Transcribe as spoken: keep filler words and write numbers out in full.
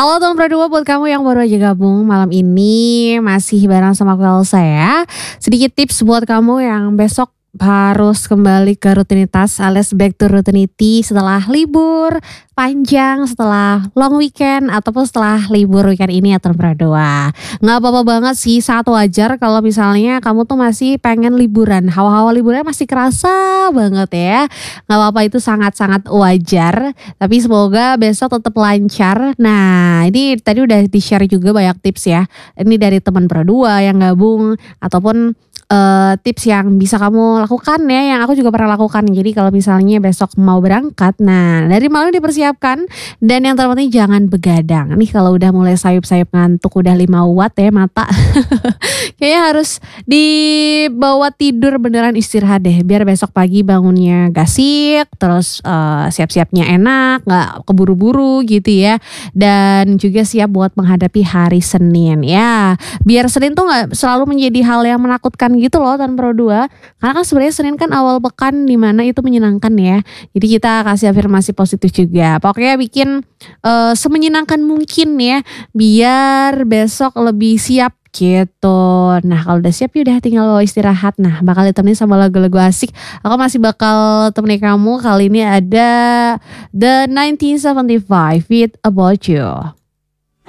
Halo teman berdua, buat kamu yang baru aja gabung malam ini masih bareng sama aku Elsa ya. Sedikit tips buat kamu yang besok harus kembali ke rutinitas alias back to routinity setelah libur panjang, setelah long weekend ataupun setelah libur weekend ini ya teman berdua. Nggak apa-apa banget sih, sangat wajar kalau misalnya kamu tuh masih pengen liburan, hawa-hawa liburnya masih kerasa banget ya. Nggak apa-apa, itu sangat-sangat wajar. Tapi semoga besok tetap lancar. Nah, ini tadi udah di-share juga banyak tips ya. Ini dari teman berdua yang gabung ataupun uh, tips yang bisa kamu lakukan ya, yang aku juga pernah lakukan. Jadi kalau misalnya besok mau berangkat, nah dari malam dipersiapkan, dan yang terpenting jangan begadang. Nih kalau udah mulai sayup-sayup ngantuk, udah lima watt ya mata, kayaknya harus dibawa tidur beneran, istirahat deh, biar besok pagi bangunnya gak sik, terus uh, siap-siapnya enak, gak keburu-buru gitu ya, dan juga siap buat menghadapi hari Senin ya. Biar Senin tuh gak selalu menjadi hal yang menakutkan gitu loh Tan Pro dua, karena kan sebenarnya Senin kan awal pekan dimana itu menyenangkan ya. Jadi kita kasih afirmasi positif juga. Pokoknya bikin uh, semenyenangkan mungkin ya, biar besok lebih siap gitu. Nah kalau udah siap ya udah tinggal istirahat. Nah bakal ditemenin sama lagu-lagu asik. Aku masih bakal temenin kamu. Kali ini ada The nineteen seventy-five with About You.